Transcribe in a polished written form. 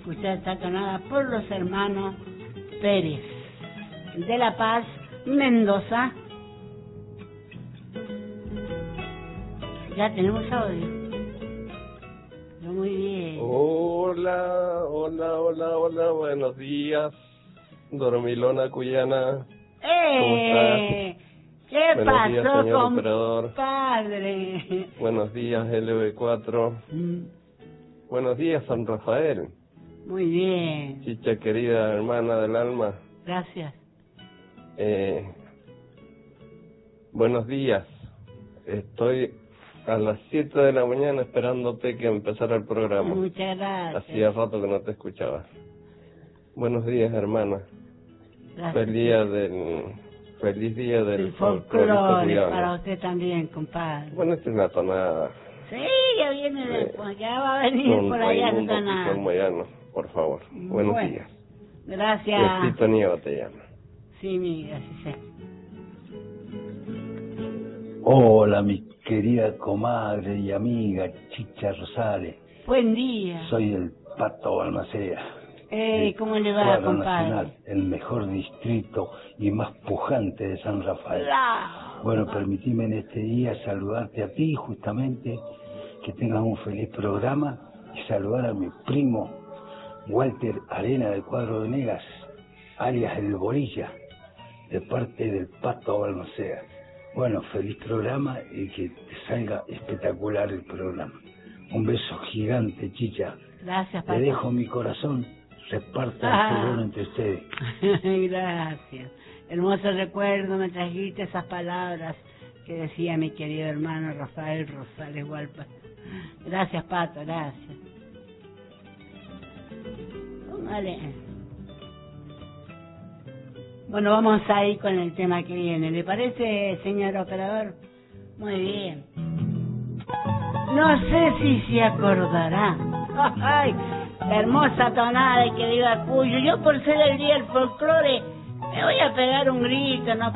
escuchar esta tonada por los hermanos Pérez, de La Paz, Mendoza. Ya tenemos audio. Muy bien. Hola, buenos días, dormilona cuyana. ¿Cómo estás? ¿Qué buenos pasó, días, señor operador. Padre? Buenos días, LB4. Buenos días, San Rafael. Muy bien. Chicha querida, hermana del alma. Gracias. Buenos días. Estoy a las 7 de la mañana esperándote que empezara el programa. Muchas gracias. Hacía rato que no te escuchaba. Buenos días, hermana. Gracias. Feliz día del folclore para usted también, compadre. Bueno, esta es una tonada. Sí, ya viene después, ya va a venir por allá esta tonada. Moyano, por favor. Buenos días. Gracias. Tito Nieva te llama. Sí, mi gracias. Hola, mi querida comadre y amiga Chicha Rosales. Buen día. Soy el Pato Balmaceda. ¿Cómo le va, compadre? Nacional, el mejor distrito y más pujante de San Rafael. Bueno, permitime en este día saludarte a ti, justamente, que tengas un feliz programa, y saludar a mi primo Walter Arena del Cuadro de Negas, alias El Borilla, de parte del Pato Balmaceda. Bueno, feliz programa y que te salga espectacular el programa. Un beso gigante, Chicha. Gracias, Pato. Te dejo mi corazón, reparta el furor entre ustedes. Gracias. Hermoso recuerdo, me trajiste esas palabras que decía mi querido hermano Rafael Rosales Hualpa. Gracias, Pato, gracias. Vale. Bueno, vamos a ir con el tema que viene. ¿Le parece, señor operador? Muy bien. No sé si se acordará. ¡Ay! La hermosa tonada de querida Cuyo. Yo, por ser el día del folclore, me voy a pegar un grito, ¿no?